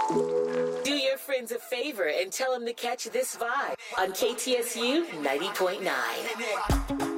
Do your friends a favor and tell them to catch this vibe on KTSU 90.9.